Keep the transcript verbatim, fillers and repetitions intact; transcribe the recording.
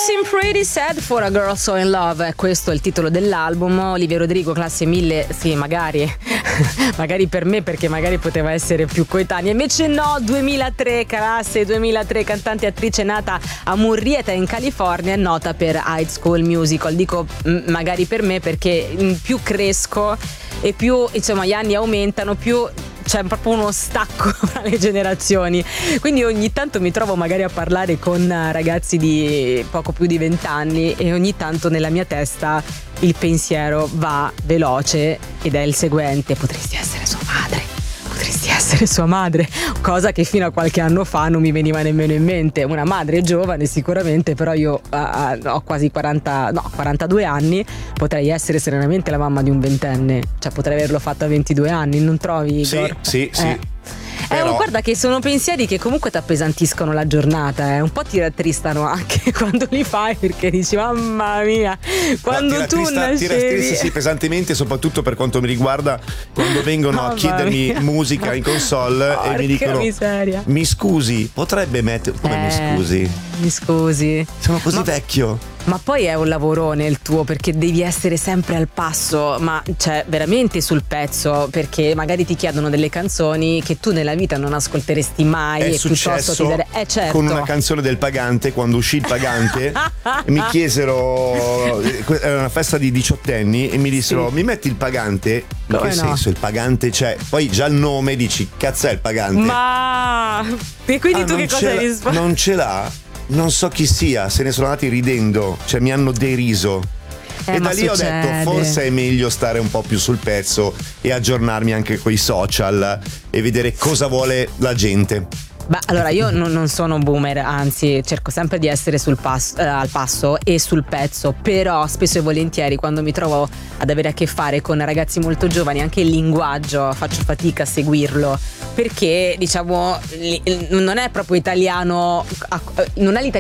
Seem Pretty Sad for a Girl So In Love, questo è il titolo dell'album. Olivia Rodrigo, classe mille, sì, magari magari per me, perché magari poteva essere più coetanea, invece no, duemilatré, classe duemilatré, cantante e attrice nata a Murrieta in California, è nota per High School Musical. Dico m- magari per me perché più cresco e più, insomma, gli anni aumentano, più c'è proprio uno stacco tra le generazioni, quindi ogni tanto mi trovo magari a parlare con ragazzi di poco più di vent'anni e ogni tanto nella mia testa il pensiero va veloce ed è il seguente: potresti essere sua madre, potresti essere sua madre, cosa che fino a qualche anno fa non mi veniva nemmeno in mente. Una madre giovane sicuramente, però io uh, ho quasi quaranta, no, quarantadue anni, potrei essere serenamente la mamma di un ventenne, cioè potrei averlo fatto a ventidue anni, non trovi, Igor? Sì, sì, eh. sì. Eh, Però... guarda che sono pensieri che comunque ti appesantiscono la giornata, eh. Un po' ti rattristano anche quando li fai, perché dici mamma mia, quando no, tu nascevi. Ti rattrista sì, pesantemente, soprattutto per quanto mi riguarda, quando vengono mamma a chiedermi mia. musica in console. Porca e mi dicono miseria. Mi scusi, potrebbe mettere... Come eh, mi scusi? Mi scusi. Sono così Ma... vecchio. Ma poi è un lavorone il tuo, perché devi essere sempre al passo, ma cioè veramente sul pezzo, perché magari ti chiedono delle canzoni che tu nella vita non ascolteresti mai. È e successo piuttosto ti dare... eh, certo. con una canzone del Pagante, quando uscì il Pagante mi chiesero, era una festa di diciottenni e mi dissero sì. Mi metti il Pagante? In Come che no? senso il Pagante c'è? Poi già il nome dici cazzo è il Pagante? Ma e quindi ah, tu che cosa hai risposto? Non ce l'ha? Non so chi sia, se ne sono andati ridendo, cioè mi hanno deriso. Eh, e da lì succede. ho detto forse è meglio stare un po' più sul pezzo e aggiornarmi anche coi social e vedere cosa vuole la gente. Beh, allora io non, non sono boomer, anzi cerco sempre di essere sul passo, eh, al passo e sul pezzo, però spesso e volentieri quando mi trovo ad avere a che fare con ragazzi molto giovani, anche il linguaggio faccio fatica a seguirlo, perché diciamo non è proprio italiano, non è l'italiano